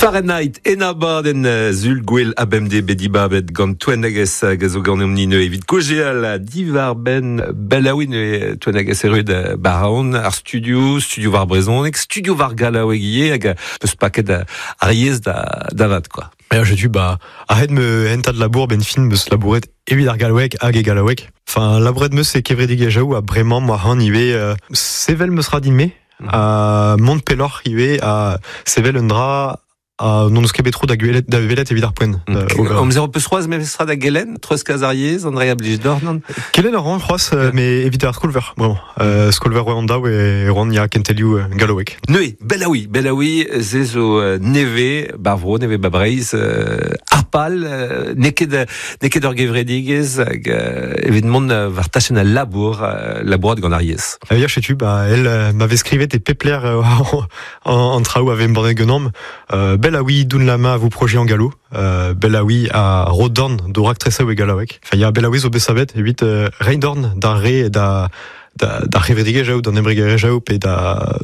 Fahrenheit enabaden zulgwel abemde bedibabet gant toenages gazo ganomnine evit kogeal divar ben belaouin toenages erud baraon ar studio var brezonek, studio var galawegye hag eus paket ariez davat quoi. Ja, je dis arrête me henta de labour ben fin meus labouret evit ar galawek hag e galawek. Enfin labouret meus e kevredig jaou a bremañ ma han ive sevel meus radime a Montpelor ive a sevel un dra non eus ket betro da velet evit ar poen. Omzer peus c'hoaz memestra da gelen, treuz kazariez, Andrea Blijdor, non? Kelen ar ran c'hoaz, mais evit ar skolver, vraiment. Skolver oan daou e ran ya kentelioù galowek. Neue, belaoui, ze zo neve, barvro, neve babreiz, arpal, neket ur gevredigez, hag evidemment var tachen a labourat gant ariez. Ya chetu, elle m'avait skrivet e pepler en traoù avem bornet ganom, Belaoui doun lama a vos projet en gallo, Belaoui a rodorn d'orak tresa ou galawek. Enfin, ya Belaoui zo besabet, evit reindorn da re da revedige jaou, d'an embrege jaou, pe da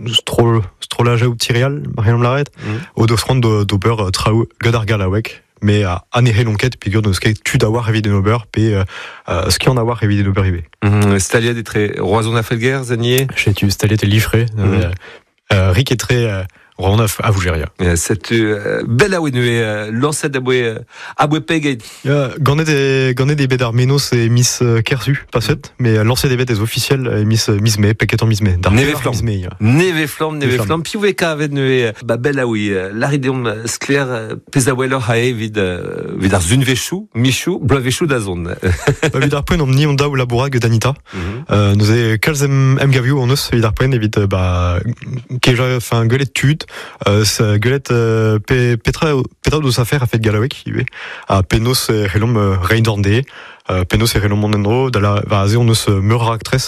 strola jaou tireal, mariam laret, o d'ofrand d'ober traou gadar galawek. Mais à anéhe lonket, puis gant eus ket tu d'avoir evit den ober, pe ski an avoir evit den ober ibe. Staliet etre roazon a felger, zanier? Chetu, staliet e livré, rik etre... On a à Vougeria. Cette belaouine lancette aboué peg. Ganet des bêtes arménos et Miss Kersu, pas cette, mais lancer des bêtes officielles Miss May, paquet en Miss May. Neve flam. Puis vous avez neue belaoui l'arideum sclère pesaweller hae vid ar zunvechou, michou, blavechou da zone. Vid ar poen ni on da ou labourag d'Anita. Nous avons kalzem gaviou en eus vid ar poen evit keja enfin gueulet tud. Gueulet petra dos affaires a fait galawek ibe a penos relom reindornde penos relom monendro da la vaze on eus meur actress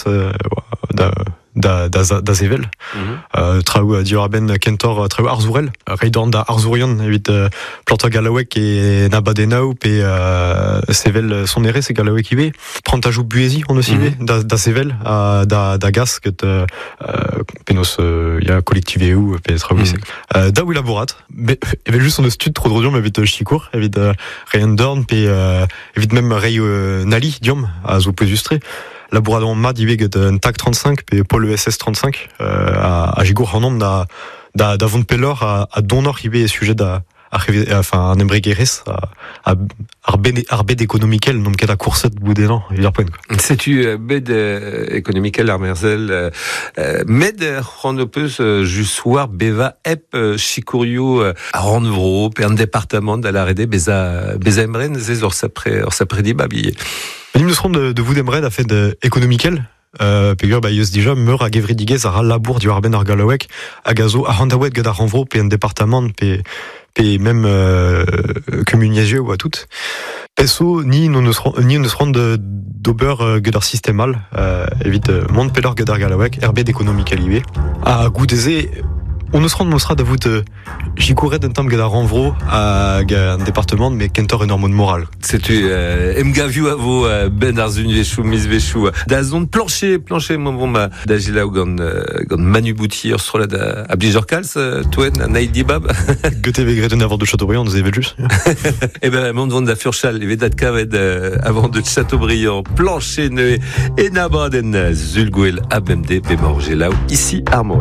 da zevel traou dioraben kentor traou arzourel reindorn da arzourion evit planta galawek e nabadenau pe sevel son ere se galawek ibe prantajou buezi on eus ibe da sevel da gas ket penos ya collective ou pe traou da ou laborat evit juste on eus tud trop drodion evit chikour evit reindorn pe evit même rei nali diom a zo peustre laboradon mad iveget un TAC 35 pe Paul ESS 35 a jigour an nom da vont pelor a donor ive sujet da enfin un embregueres ar bed économiquel nom ket a courset boudenan evit poen quoi. C'est-tu bed économiquel ar merzel med c'hoant peus just soir beva ep chikourioù a Ranvro pe un département da la rede beza embren zez ur sapredi babiye. Nim eus c'hoant de vous d'emred a fait économiquel pegur yeus déjà meur a gevredigez a labour du arben ar galawek a gazo a randawet gant ar Ranvro pe un département pe même communiazio ou à tout. Peso ni on eus c'hoant d'ober gant ar systemal evit Montpelor gant ar galawek erbed économiquel ibe a goudeze on eus c'hoant mostra da vout jikouret un tamm gant ar Ranvro a un département mais kentor enormod moral. C'est-tu emgaviou a vo ben ar zunvechou, misvechou da zon plancher mon da jilaou gant Manu Bouti ur strola da a Blijdor kalz toen a naïd dibab. Gote vegret un avant de Châteaubriand nous evet just. Eh ben mont vont da furchal evet dat kavet avant de Châteaubriand plancher neue enabaden zulgwel abemde bemorgelaou ici armor.